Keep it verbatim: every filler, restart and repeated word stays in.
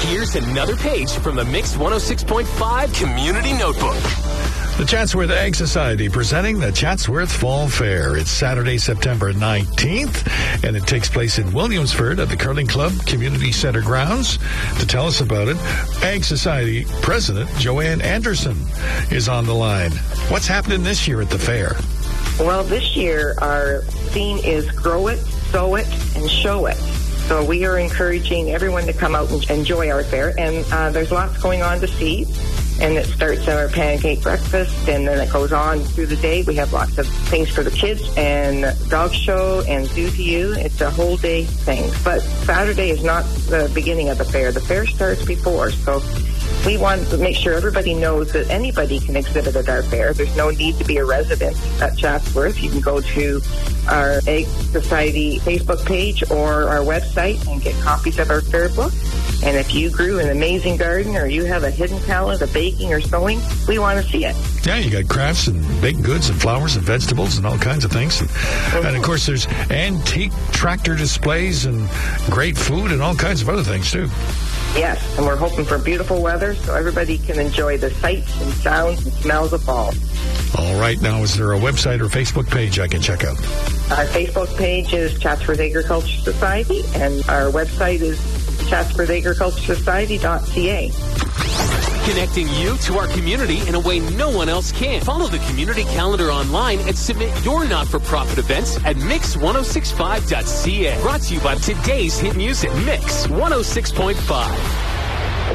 Here's another page from the Mix one oh six point five Community Notebook. The Chatsworth Ag Society presenting the Chatsworth Fall Fair. It's Saturday, September nineteenth, and it takes place in Williamsford at the Curling Club Community Center grounds. To tell us about it, Ag Society President Joanne Anderson is on the line. What's happening this year at the fair? Well, this year our theme is Grow It, Sow It, and Show It. So we are encouraging everyone to come out and enjoy our fair, and uh, there's lots going on to see. And it starts at our pancake breakfast, and then it goes on through the day. We have lots of things for the kids, and dog show, and zoo to you. It's a whole day thing. But Saturday is not the beginning of the fair. The fair starts before, so we want to make sure everybody knows that anybody can exhibit at our fair. There's no need to be a resident at Chatsworth. You can go to our Ag Society Facebook page or our website and get copies of our fair book. And if you grew an amazing garden or you have a hidden talent of baking or sewing, we want to see it. Yeah, you got crafts and baked goods and flowers and vegetables and all kinds of things. And, mm-hmm. and of course, there's antique tractor displays and great food and all kinds of other things, too. Yes, and we're hoping for beautiful weather so everybody can enjoy the sights and sounds and smells of fall. All right. Now, is there a website or Facebook page I can check out? Our Facebook page is Chatsworth Agriculture Society, and our website is chatsworth agriculture society dot c a. Connecting you to our community in a way no one else can. Follow the community calendar online and submit your not-for-profit events at mix ten sixty-five dot c a. Brought to you by today's hit music, Mix one oh six point five.